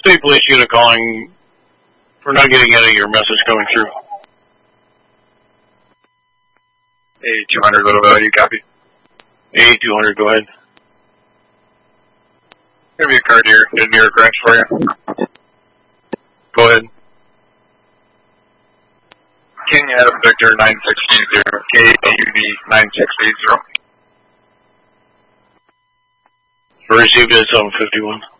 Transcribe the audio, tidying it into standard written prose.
State Police unit calling. We're not getting any of your message coming through. A200, Little Valley, you copy? A200, go ahead. Gonna be a car near New York Ranch for you. Go ahead. King Adam Victor 9680, KAUV 9680. Received at 751.